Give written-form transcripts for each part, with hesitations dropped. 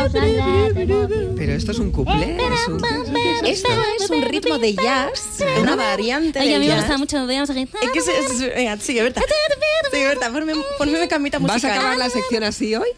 Pero esto es un cuplé. Esto es un ritmo de jazz, una variante de jazz. Ay, a mí me gusta mucho. Veamos aquí. Es que venga, sigue, Berta. Sigue, Berta, ponme una camita musical. ¿Vas a acabar la sección así hoy?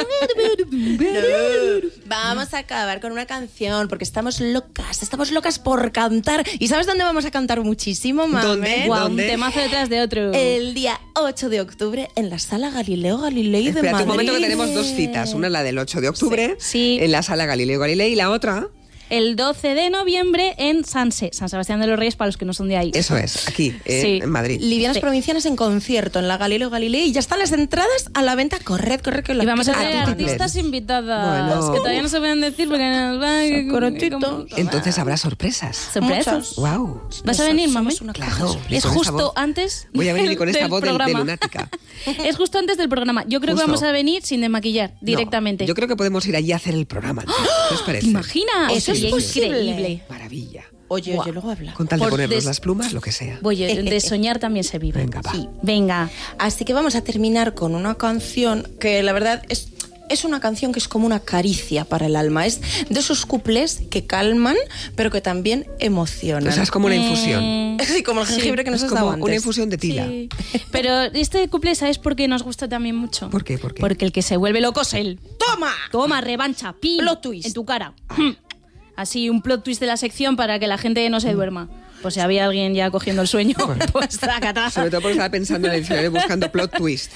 No. Vamos a acabar con una canción, porque estamos locas por cantar. ¿Y sabes dónde vamos a cantar muchísimo, mami? ¿Dónde? Guau, ¿Dónde? un temazo detrás de otro. El día 8 de octubre en la Sala Galileo Galilei de Espérate Madrid. un momento que tenemos dos citas. Una la del 8 de octubre Sí. en la Sala Galileo Galilei y la otra... El 12 de noviembre en Sanse, San Sebastián de los Reyes, para los que no son de ahí. Eso es, aquí, Sí. en Madrid. Livianas Sí. Provincianas en concierto en la Galileo Galilei y ya están las entradas a la venta. Corred, que Y vamos a quedan tener ti, artistas Pilar. invitadas Bueno. que todavía no se pueden decir porque nos van Correctito. Entonces habrá sorpresas. sorpresas. Wow. ¿Vas a venir, mami? Somos una Claro. Es con esa justo voz. antes. Voy a venir con esta del voz de programa. lunática. Es justo antes del programa. Yo creo Justo. que vamos a venir sin desmaquillar directamente. No, yo creo que podemos ir allí a hacer el programa. ¿Qué os parece? ¿Te imaginas? Eso es Sería posible. increíble. Maravilla. Oye, Guau. luego habla. Con tal de Por ponernos des- las plumas, lo que sea. Oye, de soñar también se vive. Venga, va. Sí. Venga. Así que vamos a terminar con una canción que la verdad es una canción que es como una caricia para el alma. Es de esos cuplés que calman, pero que también emocionan. O sea, es como una infusión. Sí, como el jengibre que nos Es has como dado antes. una infusión de tila. Sí. Pero este couple, ¿sabes por qué nos gusta también mucho? ¿Por qué? ¿Por qué? Porque el que se vuelve loco es él. ¡Toma! Toma, revancha, pin. Plot twist. En tu cara. Así, un plot twist de la sección para que la gente no se duerma. Pues si había alguien ya cogiendo el sueño, pues sácata. Sobre todo porque estaba pensando en el diccionario buscando plot twist.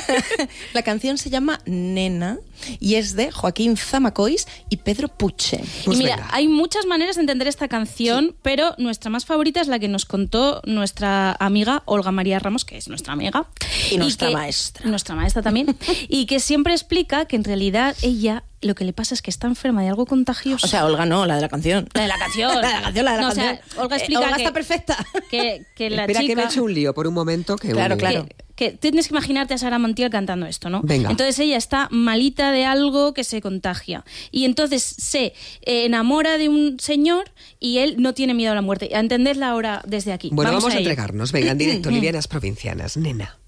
La canción se llama Nena y es de Joaquín Zamacois y Pedro Puche. Pues y mira, venga. hay muchas maneras de entender esta canción, pero nuestra más favorita es la que nos contó nuestra amiga Olga María Ramos, que es nuestra amiga. Y nuestra que- maestra. Nuestra maestra también. Y que siempre explica que en realidad ella lo que le pasa es que está enferma de algo contagioso. O sea, Olga no, la de la canción. la de la canción. La de la canción, la de la No, o sea, canción. Olga explica Olga que, está perfecta. que la Espera, chica... que me he hecho un lío por un momento. Que Claro, un- claro. Que tienes que imaginarte a Sara Montiel cantando esto, ¿no? Venga. Entonces ella está malita de algo que se contagia. Y entonces se enamora de un señor y él no tiene miedo a la muerte. A entenderla ahora desde aquí. Bueno, vamos a ello. entregarnos. Venga, en directo, livianas provincianas. Nena.